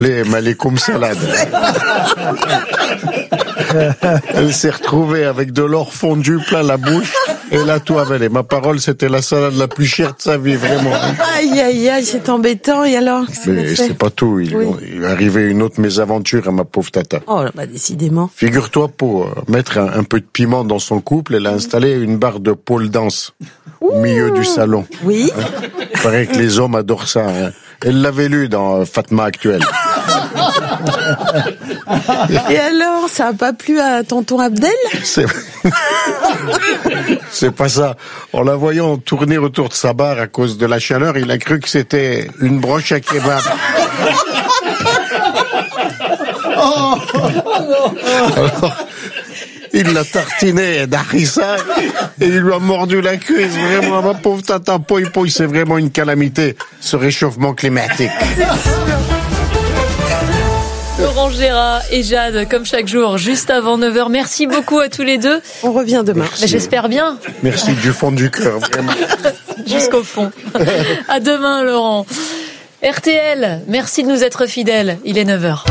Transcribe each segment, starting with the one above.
Les malekoum salade. Elle s'est retrouvée avec de l'or fondu plein la bouche. Et elle a tout avalé. Ma parole, c'était la salade la plus chère de sa vie, vraiment. Aïe, aïe, aïe, c'est embêtant. Et alors? Mais c'est pas tout. Il est arrivé une autre mésaventure à ma pauvre tata. Oh, bah, décidément. Figure-toi, pour mettre un peu de piment dans son couple, elle a installé une barre de pole dance au milieu du salon. Oui. Il paraît que les hommes adorent ça. Hein. Elle l'avait lu dans Fatma Actuelle. Et alors, ça a pas plu à tonton Abdel? C'est pas ça. En la voyant tourner autour de sa barre à cause de la chaleur, il a cru que c'était une broche à kebab. Alors, il l'a tartiné d'harissa et il lui a mordu la cuisse. Vraiment, ma pauvre tata, poi, c'est vraiment une calamité, ce réchauffement climatique. Laurent Gérard et Jade, comme chaque jour, juste avant 9h. Merci beaucoup à tous les deux. On revient demain. Mais j'espère bien. Merci du fond du cœur, vraiment. Jusqu'au fond. À demain, Laurent. RTL, merci de nous être fidèles. Il est 9h.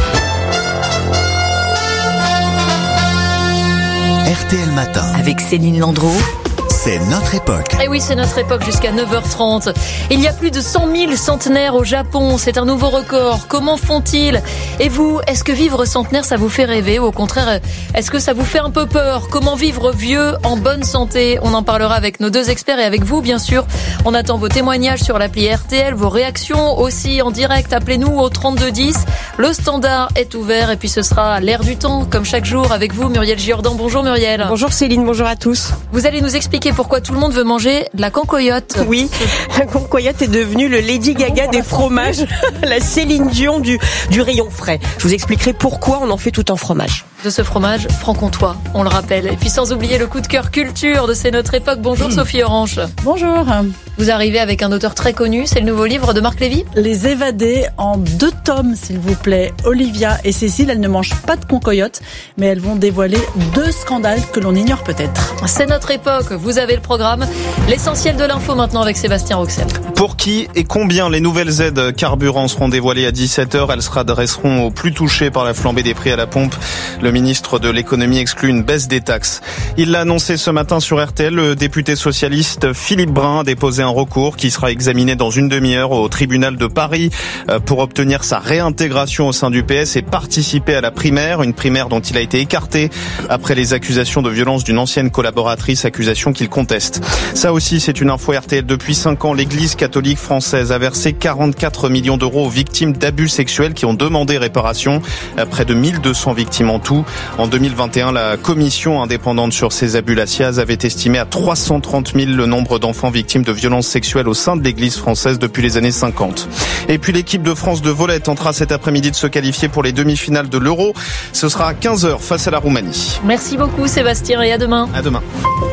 RTL Matin. Avec Céline Landreau. C'est notre époque. Et oui, c'est notre époque jusqu'à 9h30. Il y a plus de 100 000 centenaires au Japon. C'est un nouveau record. Comment font-ils? Et vous, est-ce que vivre centenaire, ça vous fait rêver? Ou au contraire, est-ce que ça vous fait un peu peur? Comment vivre vieux en bonne santé? On en parlera avec nos deux experts et avec vous, bien sûr. On attend vos témoignages sur l'appli RTL, vos réactions aussi en direct. Appelez-nous au 3210. Le standard est ouvert et puis ce sera l'air du temps, comme chaque jour, avec vous, Muriel Giordan. Bonjour Muriel. Bonjour Céline, bonjour à tous. Vous allez nous expliquer pourquoi tout le monde veut manger de la cancoyote. Oui, la cancoyote est devenue le Lady Gaga des fromages, la Céline Dion du rayon frais. Je vous expliquerai pourquoi on en fait tout un fromage. De ce fromage franc-comtois, on le rappelle. Et puis sans oublier le coup de cœur culture de C'est notre époque. Bonjour Sophie Orange. Bonjour. Vous arrivez avec un auteur très connu, c'est le nouveau livre de Marc Lévy. Les évadés en 2 tomes, s'il vous plaît. Olivia et Cécile, elles ne mangent pas de cancoyote, mais elles vont dévoiler 2 scandales que l'on ignore peut-être. C'est notre époque, vous avez le programme. L'essentiel de l'info maintenant avec Sébastien Roxel. Pour qui et combien les nouvelles aides carburant seront dévoilées à 17h? Elles s'adresseront aux plus touchés par la flambée des prix à la pompe. Le ministre de l'économie exclut une baisse des taxes. Il l'a annoncé ce matin sur RTL. Le député socialiste Philippe Brun a déposé un recours qui sera examiné dans une demi-heure au tribunal de Paris pour obtenir sa réintégration au sein du PS et participer à la primaire. Une primaire dont il a été écarté après les accusations de violence d'une ancienne collaboratrice, accusation qu'il conteste. Ça aussi, c'est une info RTL. Depuis 5 ans, l'Église catholique française a versé 44 millions d'euros aux victimes d'abus sexuels qui ont demandé réparation. Près de 1200 victimes en tout. En 2021, la commission indépendante sur ces abus, la CIAZ, avait estimé à 330 000 le nombre d'enfants victimes de violences sexuelles au sein de l'Église française depuis les années 50. Et puis l'équipe de France de volley tentera cet après-midi de se qualifier pour les demi-finales de l'Euro. Ce sera à 15h face à la Roumanie. Merci beaucoup Sébastien et à demain. À demain.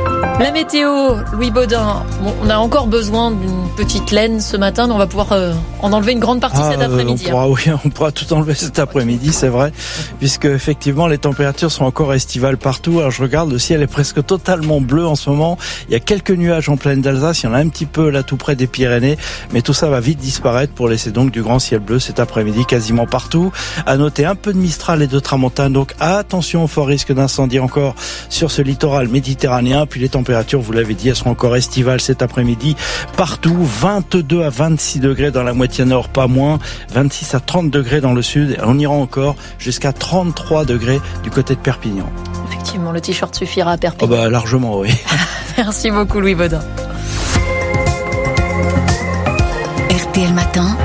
La météo, Louis Baudin. Bon, on a encore besoin d'une petite laine ce matin, mais on va pouvoir en enlever une grande partie cet après-midi. On pourra tout enlever cet après-midi, c'est vrai, puisque effectivement les températures sont encore estivales partout. Alors je regarde, le ciel est presque totalement bleu en ce moment. Il y a quelques nuages en plaine d'Alsace, il y en a un petit peu là tout près des Pyrénées, mais tout ça va vite disparaître pour laisser donc du grand ciel bleu cet après-midi quasiment partout. À noter un peu de Mistral et de Tramontane, donc attention au fort risque d'incendie encore sur ce littoral méditerranéen. Puis les températures, vous l'avez dit, elles seront encore estivales cet après-midi partout. 22 à 26 degrés dans la moitié nord, pas moins. 26 à 30 degrés dans le sud. Et on ira encore jusqu'à 33 degrés du côté de Perpignan. Effectivement, le t-shirt suffira à Perpignan. Largement, oui. Merci beaucoup, Louis Baudin. RTL Matin.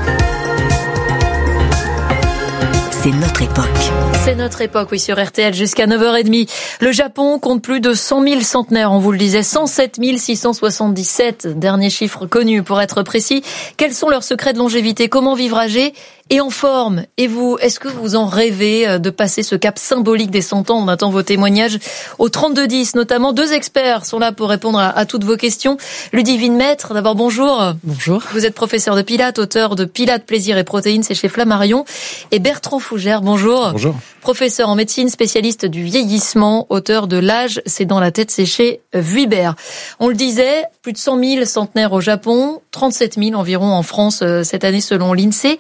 C'est notre époque. C'est notre époque, oui, sur RTL jusqu'à 9h30. Le Japon compte plus de 100 000 centenaires, on vous le disait, 107 677, dernier chiffre connu pour être précis. Quels sont leurs secrets de longévité? Comment vivre âgé et en forme? Et vous, est-ce que vous en rêvez de passer ce cap symbolique des 100 ans? On attend vos témoignages au 3210, notamment 2 experts sont là pour répondre à toutes vos questions. Ludivine Maître, d'abord bonjour. Bonjour. Vous êtes professeur de Pilates, auteur de Pilates, plaisir et protéines, c'est chez Flammarion. Et Bertrand Fougère, bonjour. Bonjour. Professeur en médecine, spécialiste du vieillissement, auteur de L'âge, c'est dans la tête, c'est chez Vuibert. On le disait, plus de 100 000 centenaires au Japon, 37 000 environ en France cette année selon l'INSEE.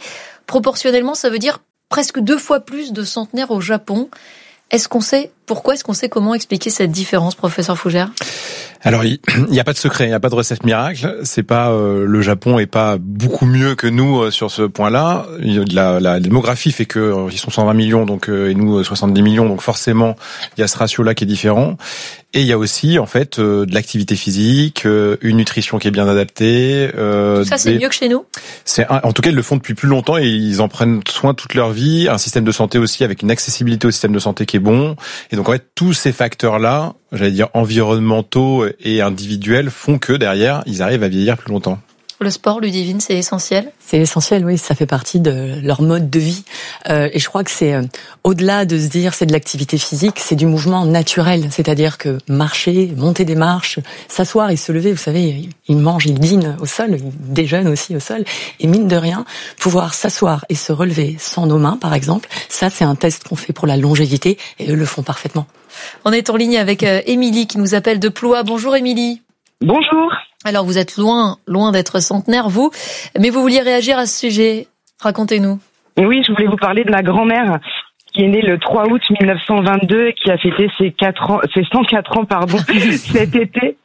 proportionnellement, ça veut dire presque 2 fois plus de centenaires au Japon. Est-ce qu'on sait pourquoi? Est-ce qu'on sait comment expliquer cette différence, professeur Fougère? Alors, il n'y a pas de secret, il n'y a pas de recette miracle. C'est pas le Japon est pas beaucoup mieux que nous sur ce point-là. La démographie fait que ils sont 120 millions, donc et nous 70 millions, donc forcément il y a ce ratio-là qui est différent. Et il y a aussi en fait de l'activité physique, une nutrition qui est bien adaptée. Ça c'est mieux que chez nous. En tout cas, ils le font depuis plus longtemps et ils en prennent soin toute leur vie. Un système de santé aussi avec une accessibilité au système de santé qui est bon. Et donc en fait, tous ces facteurs-là, j'allais dire environnementaux et individuels, font que derrière, ils arrivent à vieillir plus longtemps. Le sport, Ludivine, c'est essentiel? C'est essentiel, oui, ça fait partie de leur mode de vie. Et je crois que c'est au-delà de se dire c'est de l'activité physique, c'est du mouvement naturel. C'est-à-dire que marcher, monter des marches, s'asseoir et se lever, vous savez, ils mangent, ils dînent au sol, ils déjeunent aussi au sol. Et mine de rien, pouvoir s'asseoir et se relever sans nos mains, par exemple, ça c'est un test qu'on fait pour la longévité et eux le font parfaitement. On est en ligne avec Émilie qui nous appelle de Ploie. Bonjour Émilie. Bonjour. Alors vous êtes loin d'être centenaire, vous, mais vous vouliez réagir à ce sujet. Racontez-nous. Oui, je voulais vous parler de ma grand-mère qui est née le 3 août 1922 et qui a fêté ses 104 ans cet été.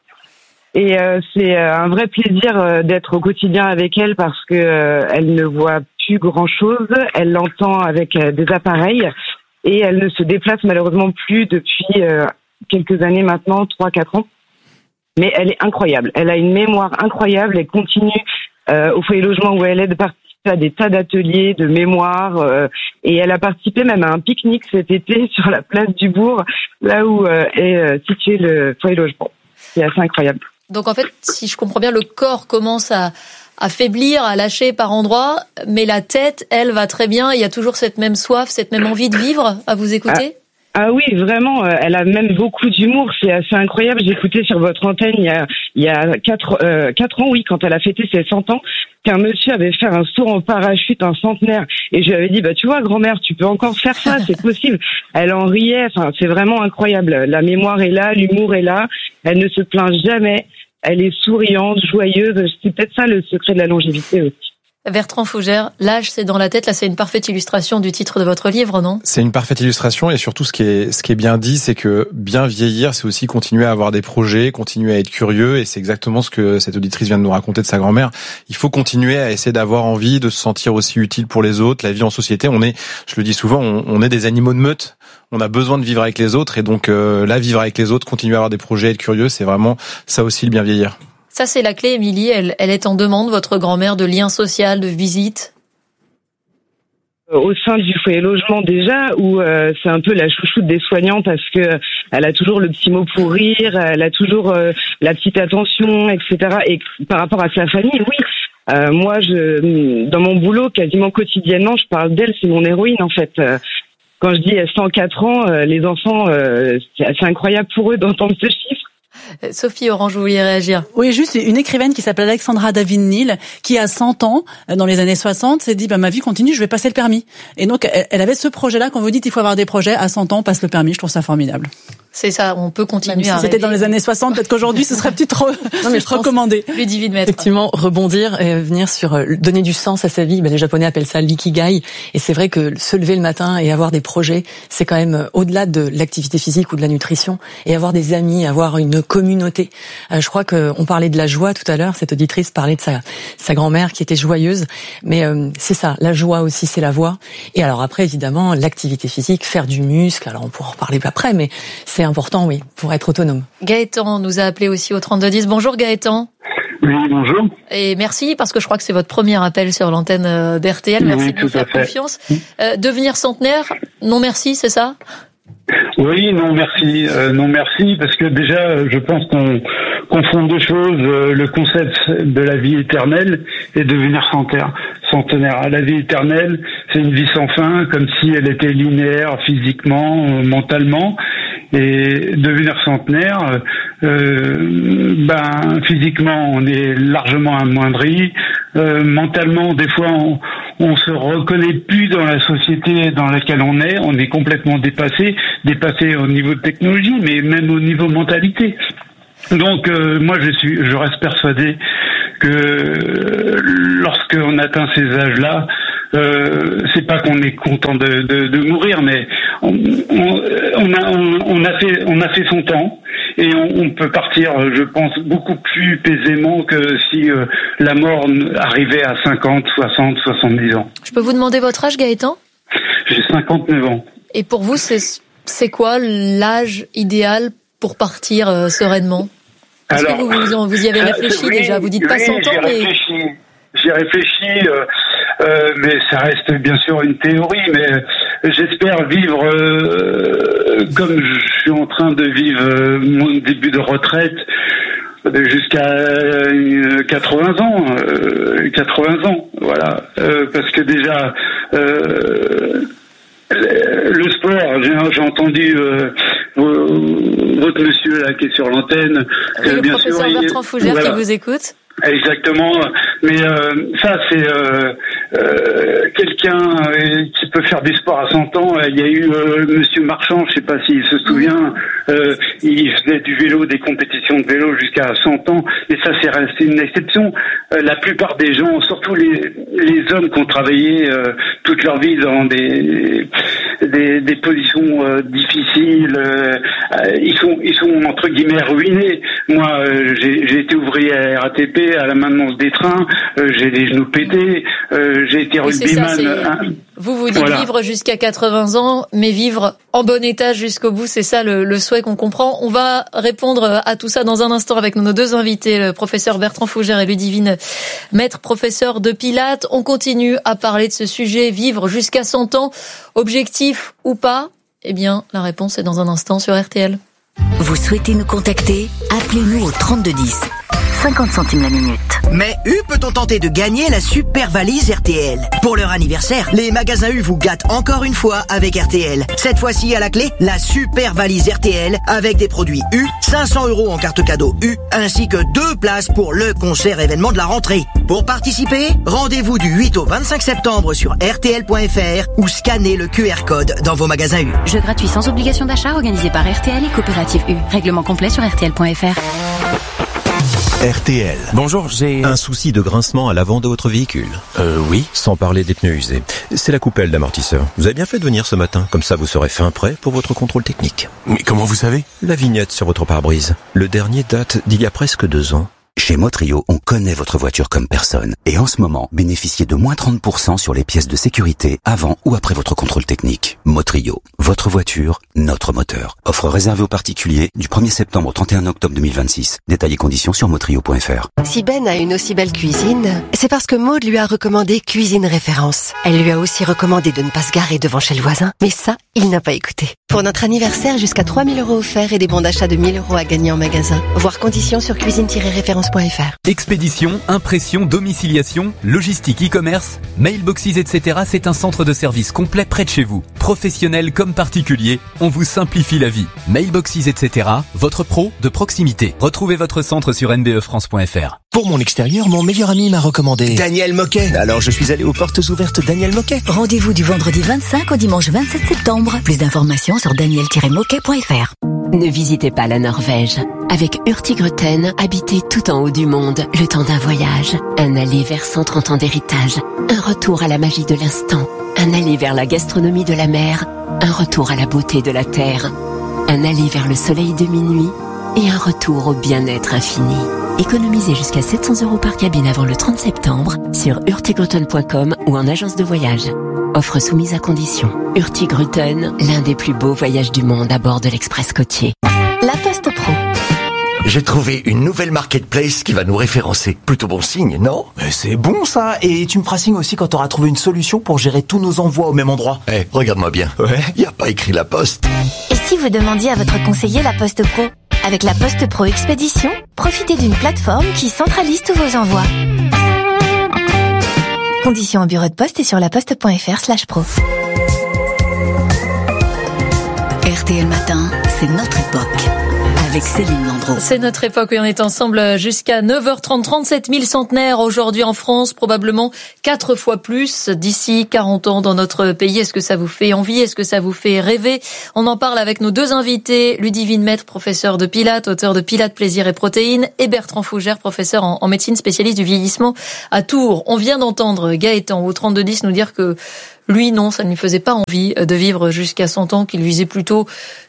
Et c'est un vrai plaisir d'être au quotidien avec elle parce que elle ne voit plus grand-chose, elle l'entend avec des appareils et elle ne se déplace malheureusement plus depuis quelques années maintenant, 3-4 ans. Mais elle est incroyable. Elle a une mémoire incroyable. Elle continue au foyer logement où elle est de participer à des tas d'ateliers de mémoire. Et elle a participé même à un pique-nique cet été sur la place du Bourg, là où est situé le foyer logement. C'est assez incroyable. Donc en fait, si je comprends bien, le corps commence à faiblir, à lâcher par endroits, mais la tête, elle, va très bien. Il y a toujours cette même soif, cette même envie de vivre à vous écouter. Ah oui, vraiment, elle a même beaucoup d'humour, c'est assez incroyable. J'ai écouté sur votre antenne il y a 4 ans, oui, quand elle a fêté ses 100 ans, qu'un monsieur avait fait un saut en parachute, un centenaire, et je lui avais dit, tu vois, grand-mère, tu peux encore faire ça, c'est possible. Elle en riait, enfin, c'est vraiment incroyable. La mémoire est là, l'humour est là, elle ne se plaint jamais, elle est souriante, joyeuse, c'est peut-être ça le secret de la longévité aussi. Bertrand Fougère, l'âge c'est dans la tête, là c'est une parfaite illustration du titre de votre livre, non? C'est une parfaite illustration et surtout ce qui est bien dit, c'est que bien vieillir, c'est aussi continuer à avoir des projets, continuer à être curieux et c'est exactement ce que cette auditrice vient de nous raconter de sa grand-mère. Il faut continuer à essayer d'avoir envie, de se sentir aussi utile pour les autres. La vie en société, je le dis souvent, on est des animaux de meute. On a besoin de vivre avec les autres et donc là, vivre avec les autres, continuer à avoir des projets, être curieux, c'est vraiment ça aussi le bien vieillir. Ça, c'est la clé, Émilie. Elle est en demande, votre grand-mère, de lien social, de visite? Au sein du foyer logement déjà, où c'est un peu la chouchoute des soignants parce que elle a toujours le petit mot pour rire, elle a toujours la petite attention, etc. Et par rapport à sa famille, oui. Moi, dans mon boulot, quasiment quotidiennement, je parle d'elle, c'est mon héroïne en fait. Quand je dis 104 ans, les enfants, c'est assez incroyable pour eux d'entendre ce chiffre. Sophie Orange, vous vouliez réagir? Oui, juste une écrivaine qui s'appelle Alexandra David-Neal, qui à 100 ans, dans les années 60, s'est dit, ma vie continue, je vais passer le permis. Et donc, elle avait ce projet-là, quand vous dites, il faut avoir des projets, à 100 ans, on passe le permis, je trouve ça formidable. C'est ça, on peut continuer si c'était dans les années 60, peut-être qu'aujourd'hui, ce serait peut-être recommandé. Ludivine Maître. Effectivement, rebondir et venir sur donner du sens à sa vie. Les Japonais appellent ça l'ikigai. Et c'est vrai que se lever le matin et avoir des projets, c'est quand même au-delà de l'activité physique ou de la nutrition. Et avoir des amis, avoir une communauté. Je crois qu'on parlait de la joie tout à l'heure. Cette auditrice parlait de sa grand-mère qui était joyeuse. Mais c'est ça, la joie aussi, c'est la voix. Et alors après, évidemment, l'activité physique, faire du muscle. Alors on pourra en reparler après, mais c'est important, oui, pour être autonome. Gaëtan nous a appelé aussi au 3210. Bonjour Gaëtan. Oui, bonjour. Et merci, parce que je crois que c'est votre premier appel sur l'antenne d'RTL. Merci de nous faire confiance. Devenir centenaire, non merci, c'est ça? Oui, non merci. Non merci, parce que déjà, je pense qu'on confond deux choses. Le concept de la vie éternelle et devenir centenaire. La vie éternelle, c'est une vie sans fin, comme si elle était linéaire physiquement, mentalement. Et devenir centenaire, physiquement, on est largement amoindri. Mentalement, des fois, on se reconnaît plus dans la société dans laquelle on est complètement dépassé au niveau de technologie, mais même au niveau mentalité. Donc, moi, je reste persuadé que lorsqu'on atteint ces âges-là, c'est pas qu'on est content de mourir, mais on a fait son temps et on peut partir, je pense, beaucoup plus paisément que si la mort arrivait à 50, 60, 70 ans. Je peux vous demander votre âge, Gaëtan ? J'ai 59 ans. Et pour vous, c'est quoi l'âge idéal pour partir sereinement ? Est-ce que vous y avez réfléchi déjà ? Vous dites pas 100 ans, mais... J'ai réfléchi, mais ça reste bien sûr une théorie, mais j'espère vivre comme je suis en train de vivre mon début de retraite jusqu'à 80 ans, voilà, parce que déjà le sport, j'ai entendu votre monsieur là qui est sur l'antenne, le bien professeur sûr, Bertrand Fougère qui vous écoute. Exactement, mais ça c'est quelqu'un qui peut faire du sport à 100 ans. Il y a eu Monsieur Marchand, je sais pas s'il se souvient, il faisait du vélo, des compétitions de vélo jusqu'à 100 ans, et ça c'est resté une exception. La plupart des gens, surtout les hommes qui ont travaillé toute leur vie dans des positions difficiles, ils sont entre guillemets ruinés. Moi, j'ai été ouvrier à RATP, à la maintenance des trains, j'ai les genoux pétés, j'ai été rugbyman. Vous dites voilà. Vivre jusqu'à 80 ans, mais vivre en bon état jusqu'au bout, c'est ça le souhait qu'on comprend. On va répondre à tout ça dans un instant avec nos deux invités, le professeur Bertrand Fougère et Ludivine Maître, professeur de Pilates. On continue à parler de ce sujet, vivre jusqu'à 100 ans, objectif ou pas ? Eh bien, la réponse est dans un instant sur RTL. Vous souhaitez nous contacter ? Appelez-nous au 3210. 50 centimes la minute. Mais U peut-on tenter de gagner la super valise RTL ? Pour leur anniversaire, les magasins U vous gâtent encore une fois avec RTL. Cette fois-ci à la clé, la super valise RTL avec des produits U, 500 € en carte cadeau U, ainsi que 2 places pour le concert événement de la rentrée. Pour participer, rendez-vous du 8 au 25 septembre sur rtl.fr ou scannez le QR code dans vos magasins U. Jeu gratuit sans obligation d'achat organisé par RTL et Coopérative U. Règlement complet sur rtl.fr. RTL. Bonjour, j'ai un souci de grincement à l'avant de votre véhicule. Oui. Sans parler des pneus usés. C'est la coupelle d'amortisseur. Vous avez bien fait de venir ce matin. Comme ça, vous serez fin prêt pour votre contrôle technique. Mais comment vous savez ? La vignette sur votre pare-brise. Le dernier date d'il y a presque 2 ans. Chez Motrio, on connaît votre voiture comme personne. Et en ce moment, bénéficiez de moins 30% sur les pièces de sécurité avant ou après votre contrôle technique. Motrio, votre voiture, notre moteur. Offre réservée aux particuliers du 1er septembre au 31 octobre 2026. Détails et conditions sur motrio.fr. Si Ben a une aussi belle cuisine, c'est parce que Maud lui a recommandé Cuisine Référence. Elle lui a aussi recommandé de ne pas se garer devant chez le voisin. Mais ça, il n'a pas écouté. Pour notre anniversaire, jusqu'à 3 000 € offerts et des bons d'achat de 1 000 € à gagner en magasin. Voir conditions sur cuisine-référence.fr. Expédition, impression, domiciliation, logistique, e-commerce, mailboxes, etc. C'est un centre de service complet près de chez vous. Professionnels comme particuliers, on vous simplifie la vie. Mailboxes, etc. Votre pro de proximité. Retrouvez votre centre sur nbefrance.fr. Pour mon extérieur, mon meilleur ami m'a recommandé Daniel Moquet. Alors je suis allé aux portes ouvertes Daniel Moquet. Rendez-vous du vendredi 25 au dimanche 27 septembre. Plus d'informations sur daniel-moquet.fr. Ne visitez pas la Norvège. Avec Hurtigruten, habitez tout en haut du monde, le temps d'un voyage. Un aller vers 130 ans d'héritage. Un retour à la magie de l'instant. Un aller vers la gastronomie de la mer. Un retour à la beauté de la terre. Un aller vers le soleil de minuit. Et un retour au bien-être infini. Économisez jusqu'à 700 € par cabine avant le 30 septembre sur hurtigruten.com ou en agence de voyage. Offre soumise à condition. Hurtigruten, l'un des plus beaux voyages du monde à bord de l'Express côtier. La Poste Pro. J'ai trouvé une nouvelle marketplace qui va nous référencer. Plutôt bon signe, non ? Mais c'est bon ça. Et tu me feras signe aussi quand tu auras trouvé une solution pour gérer tous nos envois au même endroit. Regarde-moi bien. Ouais. Y a pas écrit La Poste. Et si vous demandiez à votre conseiller La Poste Pro ? Avec la Poste Pro Expédition, profitez d'une plateforme qui centralise tous vos envois. Conditions en bureau de poste et sur laposte.fr/pro. RTL Matin, c'est notre époque. avec Céline Landreau. C'est notre époque où on est ensemble jusqu'à 9h30. 37 000 centenaires aujourd'hui en France, probablement 4 fois plus d'ici 40 ans dans notre pays. Est-ce que ça vous fait envie? Est-ce que ça vous fait rêver? On en parle avec nos deux invités, Ludivine Maître, professeur de Pilates, auteur de Pilates, plaisir et protéines, et Bertrand Fougère, professeur en médecine, spécialiste du vieillissement à Tours. On vient d'entendre Gaëtan au 3210 nous dire que lui, non, ça ne lui faisait pas envie de vivre jusqu'à 100 ans, qu'il visait plutôt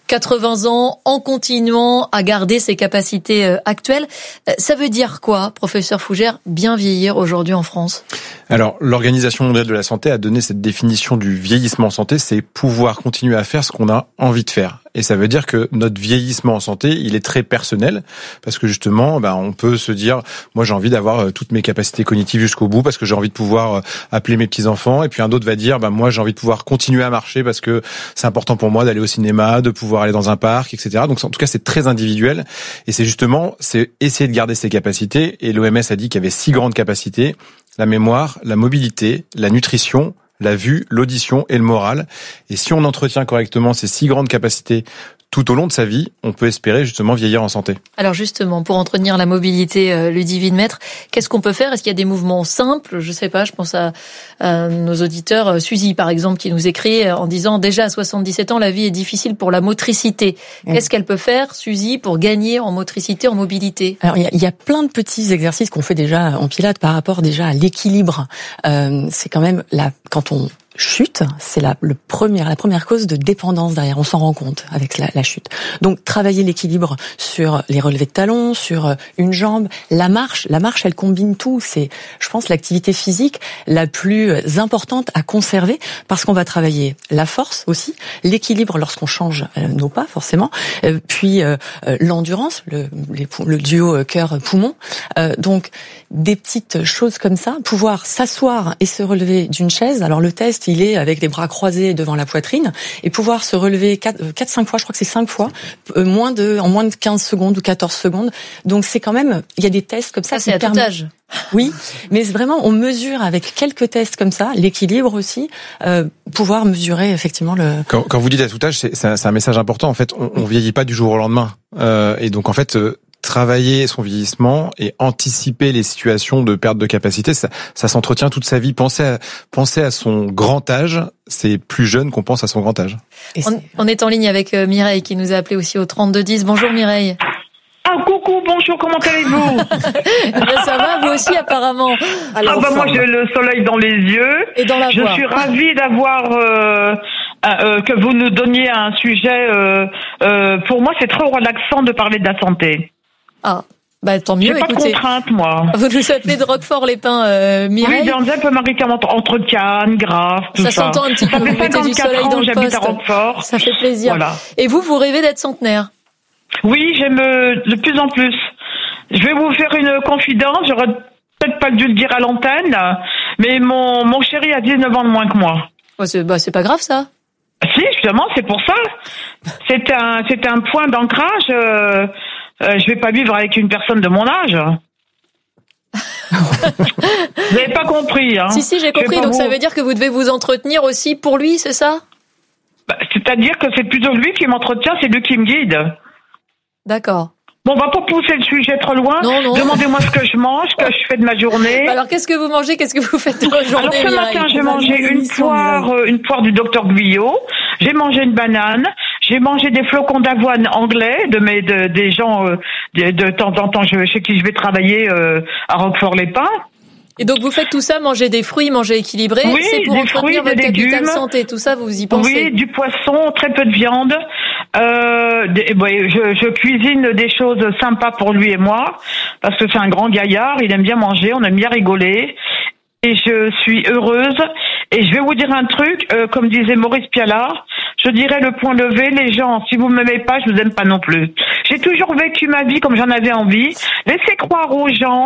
80 ans en continuant à garder ses capacités actuelles. Ça veut dire quoi, professeur Fougère, bien vieillir aujourd'hui en France? Alors, l'Organisation mondiale de la santé a donné cette définition du vieillissement en santé, c'est pouvoir continuer à faire ce qu'on a envie de faire. Et ça veut dire que notre vieillissement en santé, il est très personnel, parce que justement, on peut se dire, moi j'ai envie d'avoir toutes mes capacités cognitives jusqu'au bout, parce que j'ai envie de pouvoir appeler mes petits-enfants, et puis un autre va dire, moi j'ai envie de pouvoir continuer à marcher, parce que c'est important pour moi d'aller au cinéma, de pouvoir aller dans un parc, etc. Donc en tout cas, c'est très individuel, et c'est essayer de garder ses capacités, et l'OMS a dit qu'il y avait 6 grandes capacités: la mémoire, la mobilité, la nutrition, la vue, l'audition et le moral. Et si on entretient correctement ces 6 grandes capacités tout au long de sa vie, on peut espérer justement vieillir en santé. Alors justement, pour entretenir la mobilité, Ludivine Maître, qu'est-ce qu'on peut faire? Est-ce qu'il y a des mouvements simples? Je sais pas, je pense à nos auditeurs, Suzy par exemple, qui nous écrit en disant déjà à 77 ans, la vie est difficile pour la motricité. Qu'est-ce qu'elle peut faire, Suzy, pour gagner en motricité, en mobilité? Alors il y a plein de petits exercices qu'on fait déjà en Pilates par rapport déjà à l'équilibre. C'est quand même quand on chute, c'est la première cause de dépendance derrière. On s'en rend compte avec la chute. Donc, travailler l'équilibre sur les relevés de talons, sur une jambe, la marche, elle combine tout. C'est, je pense, l'activité physique la plus importante à conserver parce qu'on va travailler la force aussi, l'équilibre lorsqu'on change nos pas, forcément, puis l'endurance, le duo cœur-poumon. Donc, des petites choses comme ça, pouvoir s'asseoir et se relever d'une chaise. Alors, le test, il est avec les bras croisés devant la poitrine et pouvoir se relever 4-5 fois, je crois que c'est 5 fois, en moins de 15 secondes ou 14 secondes. Donc c'est quand même, il y a des tests comme ça. C'est à tout âge. Oui, mais vraiment on mesure avec quelques tests comme ça, l'équilibre aussi, pouvoir mesurer effectivement le... Quand vous dites à tout âge, c'est un message important. En fait, on vieillit pas du jour au lendemain. Et donc en fait... travailler son vieillissement et anticiper les situations de perte de capacité, ça s'entretient toute sa vie. Penser à son grand âge, c'est plus jeune qu'on pense à son grand âge. On est en ligne avec Mireille qui nous a appelé aussi au 3210. Bonjour Mireille. Ah coucou, bonjour, comment allez-vous? Ça va, vous aussi apparemment. Moi j'ai le soleil dans les yeux. Et dans la voix. Je suis ravie d'avoir que vous nous donniez un sujet. Pour moi, c'est trop relaxant de parler de la santé. Ah, tant mieux, écoutez. J'ai pas de contrainte, moi. Vous nous appelez de Roquefort-les-Pins, Mireille? Oui, dans le Alpes-Maritimes, entre Cannes, Graves, tout ça. Ça s'entend un petit peu, vous mettez du soleil dans le poste. J'habite à Roquefort. Ça fait plaisir. Voilà. Et vous rêvez d'être centenaire? Oui, j'aime de plus en plus. Je vais vous faire une confidence, j'aurais peut-être pas dû le dire à l'antenne, mais mon chéri a 19 ans de moins que moi. C'est pas grave, ça. Si, justement, c'est pour ça. C'est un point d'ancrage. Je vais pas vivre avec une personne de mon âge. Vous n'avez pas compris, hein? Si, j'ai compris. Donc ça veut dire que vous devez vous entretenir aussi pour lui, c'est ça? C'est-à-dire que c'est plutôt lui qui m'entretient, c'est lui qui me guide. D'accord. Bon, on va pas pousser le sujet trop loin. Non. Demandez-moi ce que je mange, ce que je fais de ma journée. Alors, qu'est-ce que vous mangez? Qu'est-ce que vous faites de votre journée? Alors, ce matin, j'ai mangé une poire du docteur Guyot. J'ai mangé une banane. J'ai mangé des flocons d'avoine anglais des gens de temps en temps chez qui je vais travailler à Roquefort-les-Pins. Et donc vous faites tout ça, manger des fruits, manger équilibré, oui, c'est pour entretenir votre capital santé, tout ça vous y pensez? Oui, du poisson, très peu de viande. Je cuisine des choses sympas pour lui et moi, parce que c'est un grand gaillard, il aime bien manger, on aime bien rigoler. Et je suis heureuse. Et je vais vous dire un truc, comme disait Maurice Pialat, je dirais le point levé, les gens, si vous m'aimez pas, je vous aime pas non plus. J'ai toujours vécu ma vie comme j'en avais envie. Laissez croire aux gens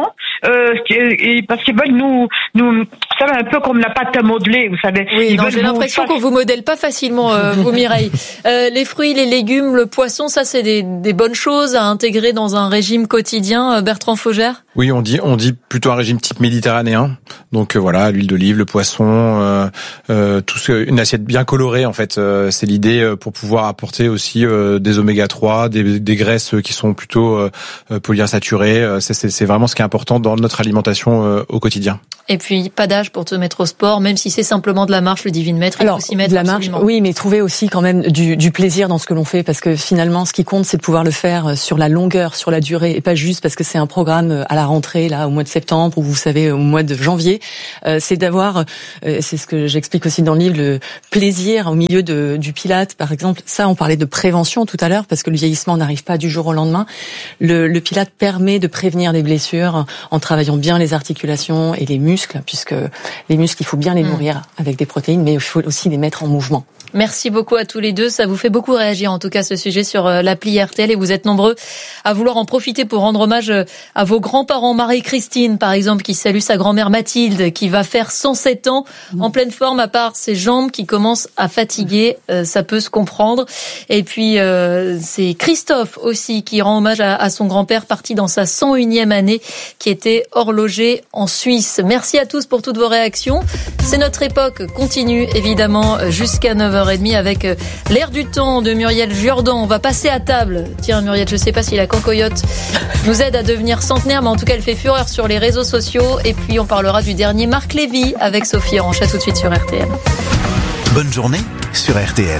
parce qu'ils veulent nous, ça va un peu comme la pâte à modeler, vous savez. Oui, j'ai l'impression qu'on vous modèle pas facilement, vous Mireille. Les fruits, les légumes, le poisson, ça c'est des bonnes choses à intégrer dans un régime quotidien, Bertrand Faugère? Oui, on dit plutôt un régime type méditerranéen. Donc voilà, l'huile d'olive, le poisson, une assiette bien colorée en fait. C'est l'idée pour pouvoir apporter aussi des oméga 3, des graisses qui sont plutôt polyinsaturées. C'est vraiment ce qui est important dans notre alimentation au quotidien. Et puis pas d'âge pour te mettre au sport, même si c'est simplement de la marche, le divine maître, il faut s'y mettre. De la marche, oui, mais trouver aussi quand même du plaisir dans ce que l'on fait, parce que finalement, ce qui compte, c'est de pouvoir le faire sur la longueur, sur la durée, et pas juste parce que c'est un programme à la rentrée là au mois de septembre ou vous savez au mois de janvier. C'est d'avoir, c'est ce que j'explique aussi dans le livre, le plaisir au milieu du Pilate, par exemple. Ça, on parlait de prévention tout à l'heure, parce que le vieillissement n'arrive pas du jour au lendemain. Le Pilate permet de prévenir des blessures en travaillant bien les articulations et les muscles, puisque les muscles, il faut bien les nourrir avec des protéines, mais il faut aussi les mettre en mouvement. Merci beaucoup à tous les deux. Ça vous fait beaucoup réagir, en tout cas, ce sujet sur l'appli RTL. Et vous êtes nombreux à vouloir en profiter pour rendre hommage à vos grands-parents. Marie-Christine, par exemple, qui salue sa grand-mère Mathilde, qui va faire 107 ans, en pleine forme, à part ses jambes qui commencent à fatiguer. Ça peut se comprendre. Et puis, c'est Christophe aussi qui rend hommage à son grand-père, parti dans sa 101e année, qui était horloger en Suisse. Merci à tous pour toutes vos réactions. C'est notre époque continue, évidemment, jusqu'à 9h30 avec l'air du temps de Muriel Jourdan. On va passer à table. Tiens, Muriel, je sais pas si la cancoyote nous aide à devenir centenaire, mais en tout cas, elle fait fureur sur les réseaux sociaux. Et puis, on parlera du dernier Marc Lévy avec Sophie Orange. À tout de suite sur RTL. Bonne journée sur RTL.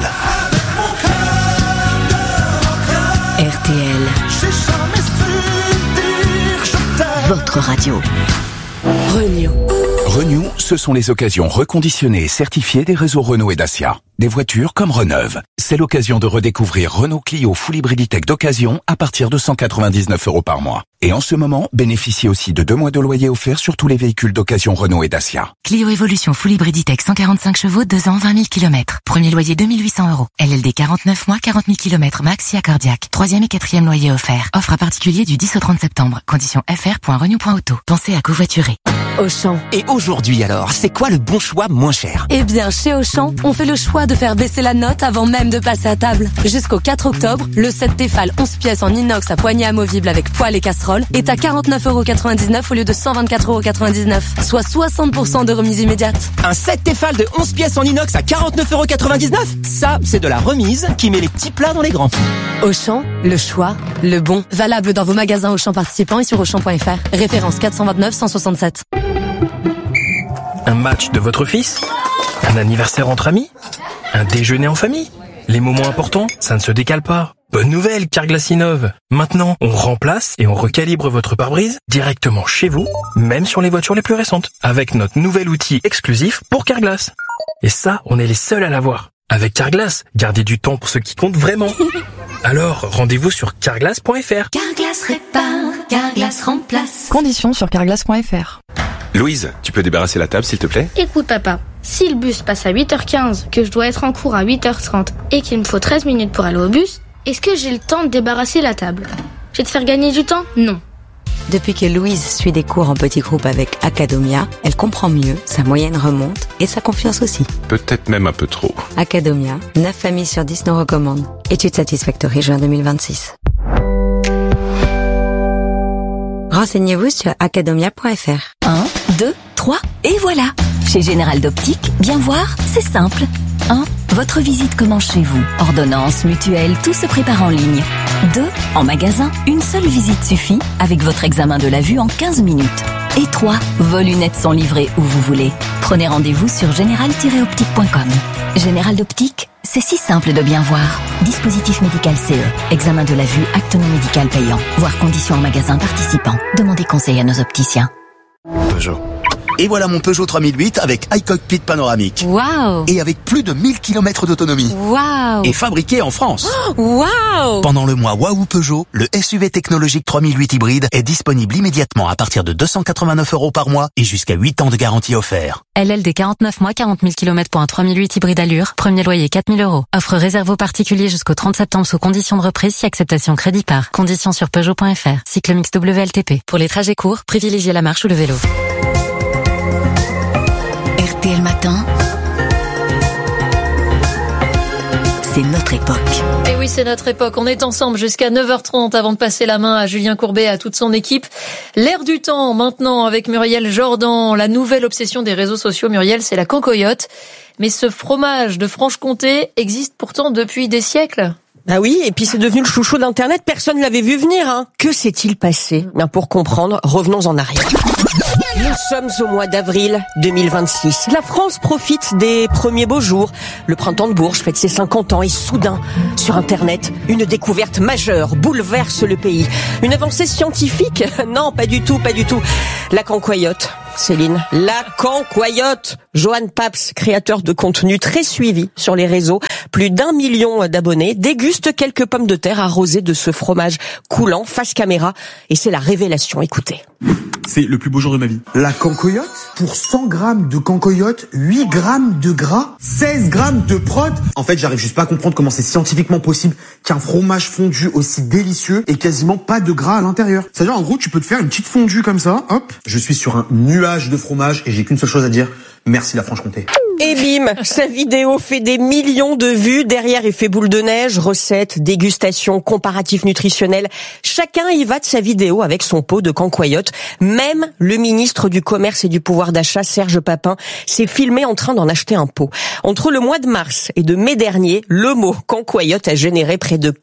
RTL. Votre radio. Renew, ce sont les occasions reconditionnées et certifiées des réseaux Renault et Dacia. Des voitures comme Reneuve. C'est l'occasion de redécouvrir Renault Clio Full Hybriditech d'occasion à partir de 199 € par mois. Et en ce moment, bénéficiez aussi de 2 mois de loyer offert sur tous les véhicules d'occasion Renault et Dacia. Clio Evolution Full Hybriditech 145 chevaux, 2 ans, 20 000 km. Premier loyer 2 800 €. LLD 49 mois, 40 000 km max, SIA cardiaque. 3e et 4e loyer offert. Offre à particulier du 10 au 30 septembre. Conditions fr.renew.auto. Pensez à covoiturer. Auchan. Et aujourd'hui alors, c'est quoi le bon choix moins cher? Eh bien, chez Auchan, on fait le choix de faire baisser la note avant même de passer à table. Jusqu'au 4 octobre, le set Tefal 11 pièces en inox à poignée amovible avec poêle et casserole est à 49,99 € au lieu de 124,99 €, soit 60% de remise immédiate. Un set Tefal de 11 pièces en inox à 49,99 €? Ça, c'est de la remise qui met les petits plats dans les grands. Auchan, le choix, le bon. Valable dans vos magasins Auchan participants et sur Auchan.fr. Référence 429 167. Un match de votre fils? Un anniversaire entre amis? Un déjeuner en famille? Les moments importants, ça ne se décale pas. Bonne nouvelle, Carglass innove. Maintenant, on remplace et on recalibre votre pare-brise directement chez vous, même sur les voitures les plus récentes, avec notre nouvel outil exclusif pour Carglass. Et ça, on est les seuls à l'avoir. Avec Carglass, gardez du temps pour ce qui compte vraiment. Alors, rendez-vous sur carglass.fr. Carglass répare, Carglass remplace. Conditions sur carglass.fr. Louise, tu peux débarrasser la table, s'il te plaît? Écoute, papa, si le bus passe à 8h15, que je dois être en cours à 8h30 et qu'il me faut 13 minutes pour aller au bus, est-ce que j'ai le temps de débarrasser la table? Je vais te faire gagner du temps? Non. Depuis que Louise suit des cours en petits groupes avec Academia, elle comprend mieux, sa moyenne remonte et sa confiance aussi. Peut-être même un peu trop. Academia, 9 familles sur 10 nous recommandent. Étude Satisfactory juin 2026. Renseignez-vous sur academia.fr. 1, 2, 3, et voilà. Chez Général d'Optique, bien voir, c'est simple. 1. Votre visite commence chez vous. Ordonnance, mutuelle, tout se prépare en ligne. 2. En magasin, une seule visite suffit avec votre examen de la vue en 15 minutes. Et 3. Vos lunettes sont livrées où vous voulez. Prenez rendez-vous sur général-optique.com. Général d'Optique, c'est si simple de bien voir. Dispositif médical CE. Examen de la vue, acte non médical payant. Voir conditions en magasin participant. Demandez conseil à nos opticiens. Peugeot. Et voilà mon Peugeot 3008 avec iCockpit panoramique. Waouh! Et avec plus de 1000 km d'autonomie. Waouh! Et fabriqué en France. Waouh! Pendant le mois Waouh Peugeot, le SUV technologique 3008 hybride est disponible immédiatement à partir de 289 € par mois et jusqu'à 8 ans de garantie offert. LLD 49 mois, 40 000 km pour un 3008 hybride Allure. Premier loyer 4 000 €. Offre réservée aux particuliers jusqu'au 30 septembre sous conditions de reprise si acceptation crédit par. Conditions sur Peugeot.fr. Cycle mix WLTP. Pour les trajets courts, privilégiez la marche ou le vélo. RTL Matin, c'est notre époque. Et oui, c'est notre époque. On est ensemble jusqu'à 9h30 avant de passer la main à Julien Courbet et à toute son équipe. L'air du temps maintenant avec Muriel Jordan. La nouvelle obsession des réseaux sociaux, Muriel, c'est la cancoyote. Mais ce fromage de Franche-Comté existe pourtant depuis des siècles. Ah oui, et puis c'est devenu le chouchou d'Internet, personne ne l'avait vu venir. Que s'est-il passé ? Bien, pour comprendre, revenons en arrière. Nous sommes au mois d'avril 2026. La France profite des premiers beaux jours. Le printemps de Bourges fête ses 50 ans et soudain, sur Internet, une découverte majeure bouleverse le pays. Une avancée scientifique ? Non, pas du tout, pas du tout. La cancoyote. Céline, la cancoyote. Johan Paps, créateur de contenu très suivi sur les réseaux, plus d'1 million d'abonnés, déguste quelques pommes de terre arrosées de ce fromage coulant face caméra et c'est la révélation. Écoutez. C'est le plus beau jour de ma vie. La cancoyote, pour 100 grammes de cancoyote, 8 grammes de gras, 16 grammes de prot. En fait, j'arrive juste pas à comprendre comment c'est scientifiquement possible qu'un fromage fondu aussi délicieux ait quasiment pas de gras à l'intérieur. C'est-à-dire, en gros, tu peux te faire une petite fondue comme ça, hop. Je suis sur un nuage de fromage et j'ai qu'une seule chose à dire. Merci la Franche-Comté. Et bim, sa vidéo fait des millions de vues. Derrière, effet boule de neige, recettes, dégustation, comparatif nutritionnel. Chacun y va de sa vidéo avec son pot de cancoyote. Même le ministre du Commerce et du Pouvoir d'achat, Serge Papin, s'est filmé en train d'en acheter un pot. Entre le mois de mars et de mai dernier, le mot cancoyote a généré près de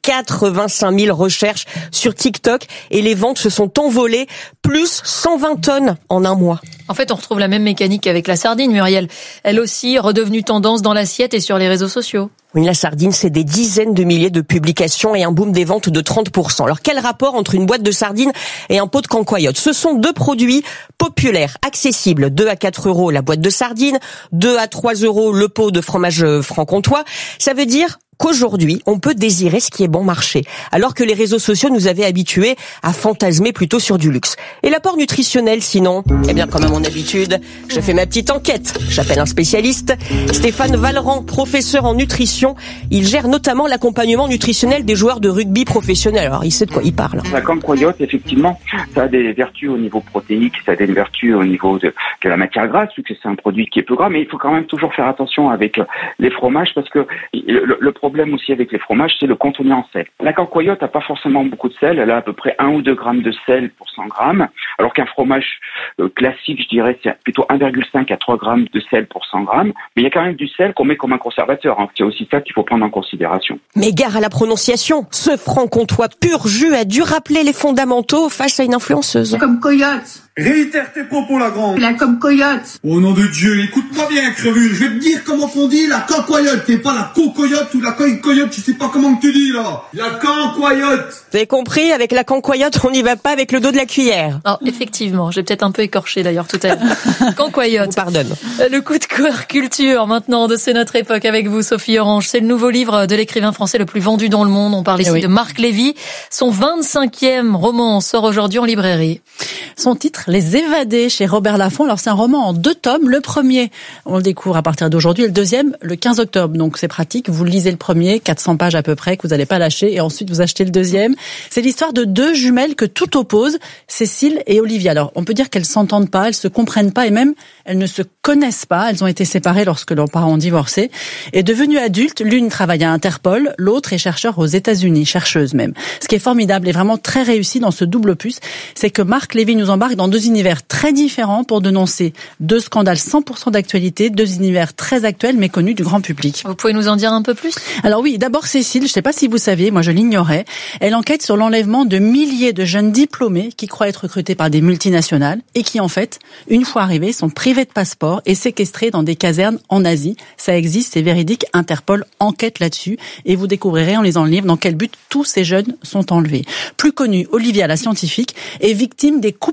85 000 recherches sur TikTok et les ventes se sont envolées, plus 120 tonnes en un mois. En fait, on retrouve la même mécanique avec la sardine, Muriel. Elle aussi redevenue tendance dans l'assiette et sur les réseaux sociaux. Oui, la sardine, c'est des dizaines de milliers de publications et un boom des ventes de 30%. Alors, quel rapport entre une boîte de sardines et un pot de cancoyote ? Ce sont deux produits populaires, accessibles. 2 à 4 € la boîte de sardines, 2 à 3 € le pot de fromage franc-comtois. Ça veut dire qu'aujourd'hui, on peut désirer ce qui est bon marché, alors que les réseaux sociaux nous avaient habitués à fantasmer plutôt sur du luxe. Et l'apport nutritionnel, sinon ? Eh bien, comme à mon habitude, je fais ma petite enquête. J'appelle un spécialiste, Stéphane Vallerand, professeur en nutrition. Il gère notamment l'accompagnement nutritionnel des joueurs de rugby professionnels. Alors, il sait de quoi il parle. La cancoyote, effectivement, ça a des vertus au niveau protéique, ça a des vertus au niveau de la matière grasse, vu que c'est un produit qui est peu gras, mais il faut quand même toujours faire attention avec les fromages, parce que le problème aussi avec les fromages, c'est le contenu en sel. La cancoyote n'a pas forcément beaucoup de sel, elle a à peu près 1 ou 2 grammes de sel pour 100 grammes, alors qu'un fromage classique, je dirais, c'est plutôt 1,5 à 3 grammes de sel pour 100 grammes, mais il y a quand même du sel qu'on met comme un conservateur, C'est aussi ça qu'il faut prendre en considération. Mais gare à la prononciation, ce franc-comtois pur jus a dû rappeler les fondamentaux face à une influenceuse. Comme coyote. Réitère tes propos, la grande. La comme coyote. Au nom de Dieu, écoute-moi bien, crevure. Je vais te dire comment on dit la cancoyote. T'es pas la cocoyote ou la coyote, je sais pas comment tu dis, là. La cancoyote. Vous avez compris, avec la cancoyote, on n'y va pas avec le dos de la cuillère. Oh, effectivement, j'ai peut-être un peu écorché d'ailleurs tout à l'heure. Cancoyote. Pardonne. Le coup de cœur culture maintenant de C'est notre époque avec vous, Sophie Orange. C'est le nouveau livre de l'écrivain français le plus vendu dans le monde. On parle ici de Marc Lévy. Son 25e roman sort aujourd'hui en librairie. Son titre, Les Évadés, chez Robert Laffont. Alors, c'est un roman en 2 tomes. Le premier, on le découvre à partir d'aujourd'hui. Et le deuxième, le 15 octobre. Donc, c'est pratique. Vous lisez le premier, 400 pages à peu près, que vous n'allez pas lâcher. Et ensuite, vous achetez le deuxième. C'est l'histoire de 2 jumelles que tout oppose, Cécile et Olivia. Alors, on peut dire qu'elles s'entendent pas, elles se comprennent pas et même, elles ne se connaissent pas. Elles ont été séparées lorsque leurs parents ont divorcé. Et devenues adultes, l'une travaille à Interpol, l'autre est chercheur aux États-Unis, chercheuse même. Ce qui est formidable et vraiment très réussi dans ce double opus, c'est que Marc Lévy nous embarque dans 2 univers très différents pour dénoncer 2 scandales 100% d'actualité, 2 univers très actuels mais connus du grand public. Vous pouvez nous en dire un peu plus ? Alors oui, d'abord Cécile, je ne sais pas si vous saviez, moi je l'ignorais, elle enquête sur l'enlèvement de milliers de jeunes diplômés qui croient être recrutés par des multinationales et qui en fait, une fois arrivés, sont privés de passeport et séquestrés dans des casernes en Asie. Ça existe, c'est véridique, Interpol enquête là-dessus et vous découvrirez en lisant le livre dans quel but tous ces jeunes sont enlevés. Plus connue, Olivia la scientifique est victime des coupes de l'administration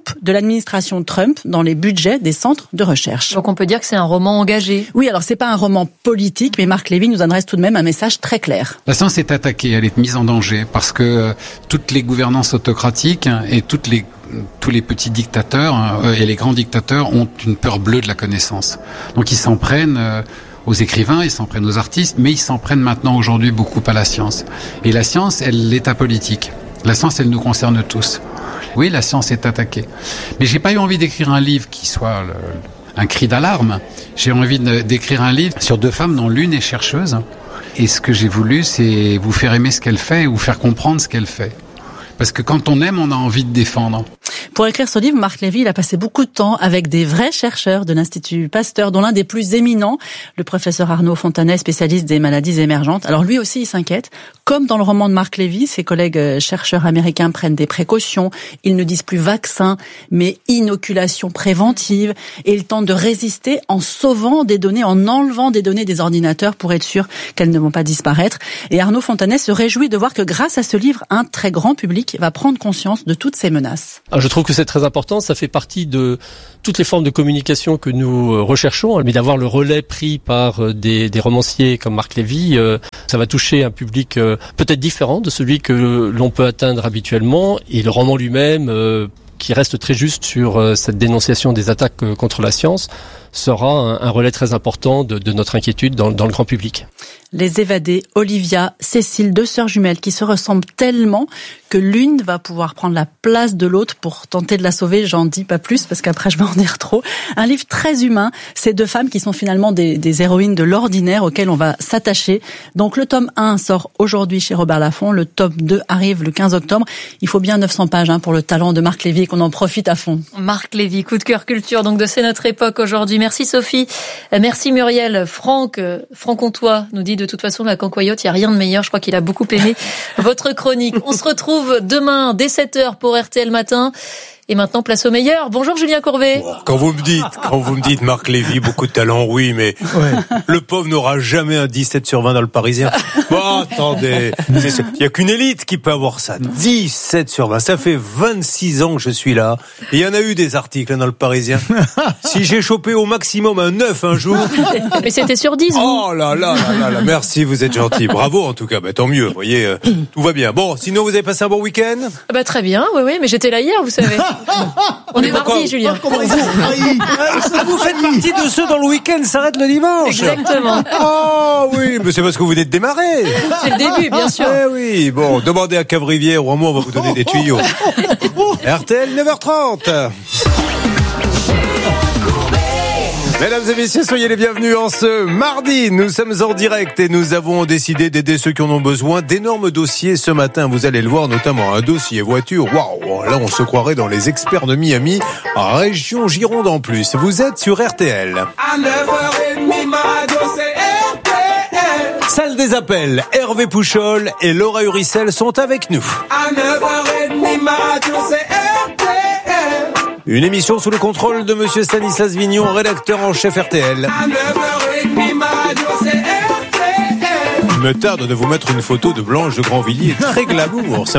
l'administration Trump dans les budgets des centres de recherche. Donc on peut dire que c'est un roman engagé. Oui, alors c'est pas un roman politique, mais Marc Lévy nous adresse tout de même un message très clair. La science est attaquée, elle est mise en danger parce que toutes les gouvernances autocratiques et tous les petits dictateurs et les grands dictateurs ont une peur bleue de la connaissance. Donc ils s'en prennent aux écrivains, ils s'en prennent aux artistes, mais ils s'en prennent maintenant aujourd'hui beaucoup à la science. Et la science, elle est apolitique. La science, elle nous concerne tous. Oui, la science est attaquée. Mais j'ai pas eu envie d'écrire un livre qui soit un cri d'alarme. J'ai envie d'écrire un livre sur 2 femmes dont l'une est chercheuse. Et ce que j'ai voulu, c'est vous faire aimer ce qu'elle fait et vous faire comprendre ce qu'elle fait. Parce que quand on aime, on a envie de défendre. Pour écrire ce livre, Marc Lévy, il a passé beaucoup de temps avec des vrais chercheurs de l'Institut Pasteur, dont l'un des plus éminents, le professeur Arnaud Fontanet, spécialiste des maladies émergentes. Alors lui aussi, il s'inquiète. Comme dans le roman de Marc Lévy, ses collègues chercheurs américains prennent des précautions. Ils ne disent plus vaccin, mais inoculation préventive. Et ils tentent de résister en sauvant des données, en enlevant des données des ordinateurs pour être sûr qu'elles ne vont pas disparaître. Et Arnaud Fontanet se réjouit de voir que grâce à ce livre, un très grand public va prendre conscience de toutes ces menaces. Je trouve que c'est très important, ça fait partie de toutes les formes de communication que nous recherchons, mais d'avoir le relais pris par des romanciers comme Marc Lévy, ça va toucher un public peut-être différent de celui que l'on peut atteindre habituellement, et le roman lui-même, qui reste très juste sur cette dénonciation des attaques contre la science, sera un relais très important de notre inquiétude dans le grand public. Les évadées Olivia, Cécile, 2 sœurs jumelles qui se ressemblent tellement que l'une va pouvoir prendre la place de l'autre pour tenter de la sauver. J'en dis pas plus parce qu'après je vais en dire trop. Un livre très humain. Ces 2 femmes qui sont finalement des héroïnes de l'ordinaire auxquelles on va s'attacher. Donc le tome 1 sort aujourd'hui chez Robert Laffont. Le tome 2 arrive le 15 octobre. Il faut bien 900 pages pour le talent de Marc Lévy et qu'on en profite à fond. Marc Lévy, coup de cœur culture donc de C'est notre époque aujourd'hui. Merci Sophie, merci Muriel. Franck Comtois nous dit de toute façon la cancoyote, il n'y a rien de meilleur. Je crois qu'il a beaucoup aimé votre chronique. On se retrouve demain dès 7h pour RTL Matin. Et maintenant, place au meilleur. Bonjour Julien Courbet. Quand vous me dites Marc Lévy, beaucoup de talent, oui, mais le pauvre n'aura jamais un 17/20 dans le Parisien. Bon, attendez, il y a qu'une élite qui peut avoir ça. 17/20, ça fait 26 ans que je suis là. Et il y en a eu des articles dans le Parisien. Si j'ai chopé au maximum un 9 un jour. Mais c'était sur 10. Oh là là là là, merci, vous êtes gentil. Bravo en tout cas, tant mieux, vous voyez, tout va bien. Bon, sinon vous avez passé un bon week-end? Très bien, oui, mais j'étais là hier, vous savez. On est mardi, Julien. Vous faites partie de ceux dont le week-end s'arrête le dimanche. Exactement. Oh oui, mais c'est parce que vous venez de démarrer. C'est le début, bien sûr. Oui, bon, demandez à Cavrivière ou à moi, on va vous donner des tuyaux. RTL 9h30. Mesdames et messieurs, soyez les bienvenus en ce mardi. Nous sommes en direct et nous avons décidé d'aider ceux qui en ont besoin. D'énormes dossiers ce matin, vous allez le voir, notamment un dossier voiture. Waouh, là on se croirait dans les experts de Miami, en région Gironde en plus. Vous êtes sur RTL. À 9h30, ma radio, c'est RTL. Salle des appels, Hervé Pouchol et Laura Uricel sont avec nous. À 9h30, ma radio, c'est RTL. Une émission sous le contrôle de monsieur Stanislas Vignon, rédacteur en chef RTL. Il me tarde de vous mettre une photo de Blanche de Grandvilliers, très glamour.